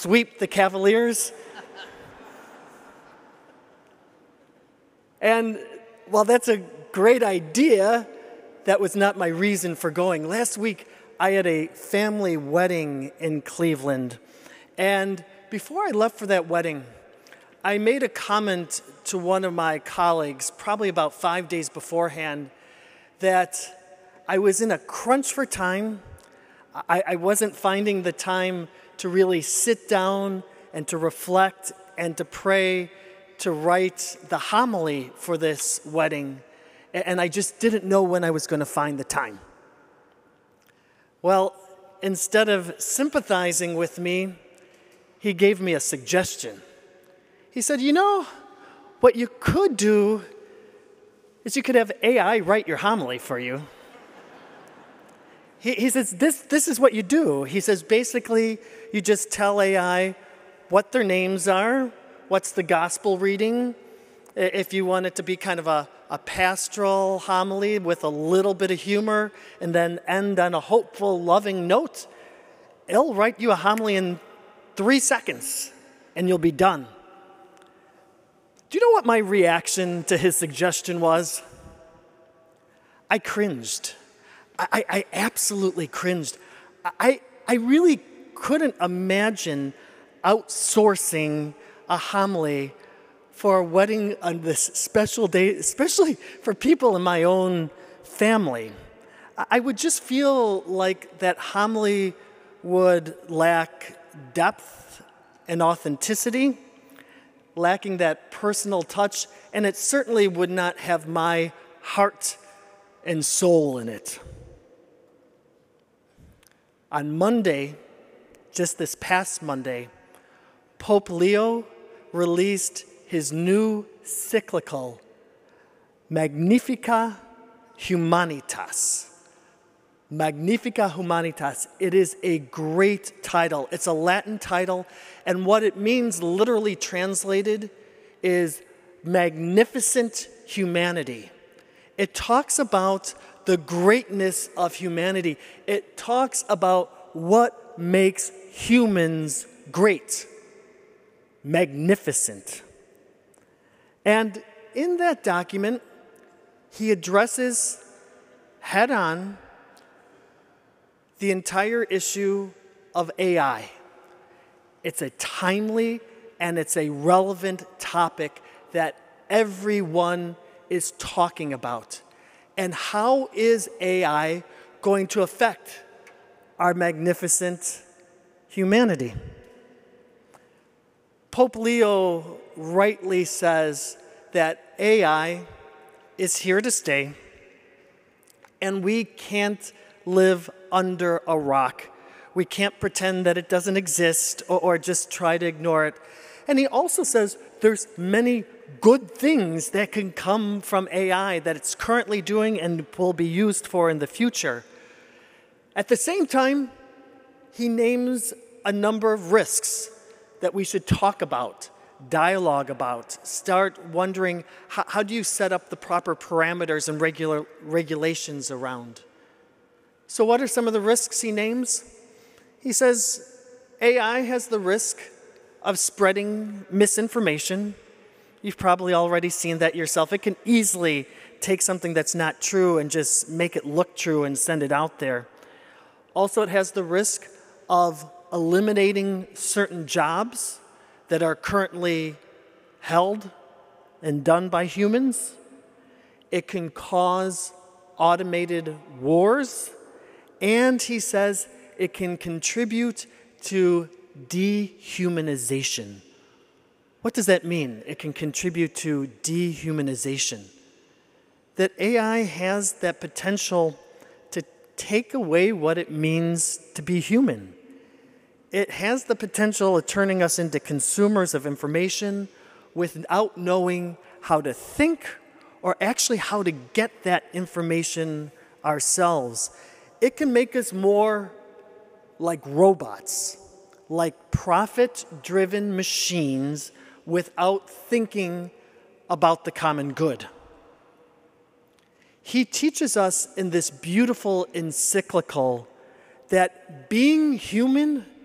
sweep the Cavaliers. And while that's a great idea, that was not my reason for going. Last week, I had a family wedding in Cleveland. And before I left for that wedding, I made a comment to one of my colleagues, probably about 5 days beforehand, that I was in a crunch for time. I wasn't finding the time to really sit down and to reflect and to pray, to write the homily for this wedding. And I just didn't know when I was going to find the time. Well, instead of sympathizing with me, he gave me a suggestion. He said, you know, what you could do is you could have AI write your homily for you. He says, this is what you do. He says, basically, you just tell AI what their names are, what's the gospel reading, if you want it to be kind of a pastoral homily with a little bit of humor and then end on a hopeful, loving note, it'll write you a homily in 3 seconds and you'll be done. Do you know what my reaction to his suggestion was? I cringed. I absolutely cringed. I really couldn't imagine outsourcing a homily for a wedding on this special day, especially for people in my own family. I would just feel like that homily would lack depth and authenticity, lacking that personal touch, and it certainly would not have my heart and soul in it. On Monday, just this past Monday, Pope Leo released his new cyclical, Magnificat Humanitas. Magnificat Humanitas. It is a great title. It's a Latin title, and what it means, literally translated, is magnificent humanity. It talks about the greatness of humanity. It talks about what makes humans great, magnificent. And in that document, he addresses head-on the entire issue of AI. It's a timely and it's a relevant topic that everyone is talking about. And how is AI going to affect our magnificent humanity? Pope Leo rightly says that AI is here to stay, and we can't live under a rock. We can't pretend that it doesn't exist or just try to ignore it. And he also says there's many good things that can come from AI that it's currently doing and will be used for in the future. At the same time, he names a number of risks that we should talk about, dialogue about, start wondering how do you set up the proper parameters and regulations around. So what are some of the risks he names? He says AI has the risk of spreading misinformation. You've probably already seen that yourself. It can easily take something that's not true and just make it look true and send it out there. Also, it has the risk of eliminating certain jobs that are currently held and done by humans. It can cause automated wars. And he says it can contribute to dehumanization. What does that mean? It can contribute to dehumanization. That AI has that potential to take away what it means to be human. It has the potential of turning us into consumers of information without knowing how to think or actually how to get that information ourselves. It can make us more like robots, like profit-driven machines without thinking about the common good. He teaches us in this beautiful encyclical that being human